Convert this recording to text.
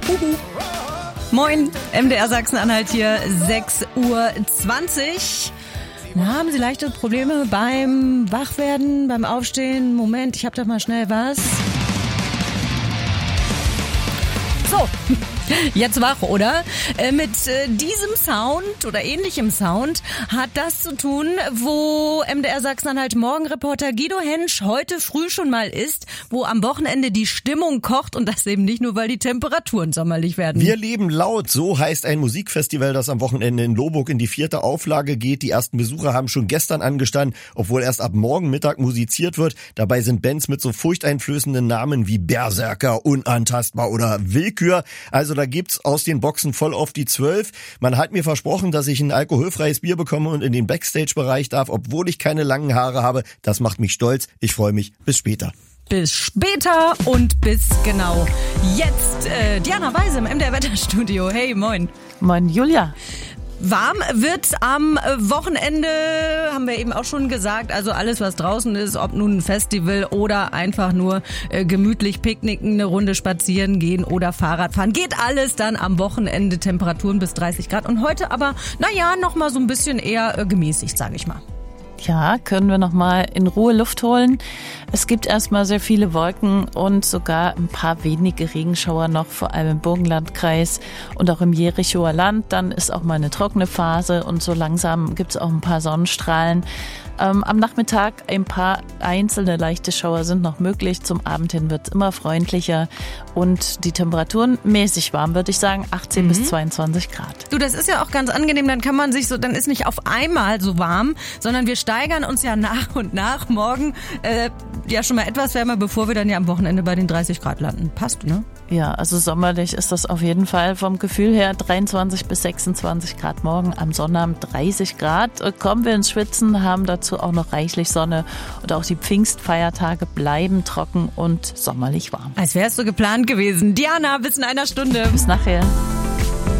Moin, MDR Sachsen-Anhalt hier, 6:20 Uhr. Na, haben Sie leichte Probleme beim Wachwerden, beim Aufstehen? Moment, ich hab doch mal schnell was. So, jetzt wach, oder? Mit diesem Sound oder ähnlichem Sound hat das zu tun, wo MDR Sachsen-Anhalt Morgenreporter Guido Hensch heute früh schon mal ist, wo am Wochenende die Stimmung kocht und das eben nicht nur, weil die Temperaturen sommerlich werden. Wir leben laut, so heißt ein Musikfestival, das am Wochenende in Lohburg in die 4. Auflage geht. Die ersten Besucher haben schon gestern angestanden, obwohl erst ab morgen Mittag musiziert wird. Dabei sind Bands mit so furchteinflößenden Namen wie Berserker, Unantastbar oder Willkür. Also da gibt's aus den Boxen voll auf die 12. Man hat mir versprochen, dass ich ein alkoholfreies Bier bekomme und in den Backstage-Bereich darf, obwohl ich keine langen Haare habe. Das macht mich stolz. Ich freue mich. Bis später. Bis später und bis genau jetzt. Diana Weise im MDR Wetterstudio. Hey, moin. Moin, Julia. Warm wird am Wochenende, haben wir eben auch schon gesagt, also alles, was draußen ist, ob nun ein Festival oder einfach nur gemütlich picknicken, eine Runde spazieren gehen oder Fahrrad fahren, geht alles dann am Wochenende, Temperaturen bis 30 Grad und heute aber, noch mal so ein bisschen eher gemäßigt, sage ich mal. Ja, können wir noch mal in Ruhe Luft holen. Es gibt erstmal sehr viele Wolken und sogar ein paar wenige Regenschauer noch, vor allem im Burgenlandkreis und auch im Jerichower Land. Dann ist auch mal eine trockene Phase und so langsam gibt's auch ein paar Sonnenstrahlen. Am Nachmittag ein paar einzelne leichte Schauer sind noch möglich. Zum Abend hin wird's immer freundlicher und die Temperaturen mäßig warm, würde ich sagen, 18 bis 22 Grad. Du, das ist ja auch ganz angenehm, dann kann man sich so, dann ist nicht auf einmal so warm, sondern wir steigern uns ja nach und nach. Morgen schon mal etwas wärmer, bevor wir dann ja am Wochenende bei den 30 Grad landen. Passt, ne? Ja, also sommerlich ist das auf jeden Fall vom Gefühl her 23 bis 26 Grad morgen, am Sonnabend 30 Grad. Kommen wir ins Schwitzen, haben dazu auch noch reichlich Sonne und auch die Pfingstfeiertage bleiben trocken und sommerlich warm. Als wär's so geplant gewesen. Diana, bis in einer Stunde. Bis nachher.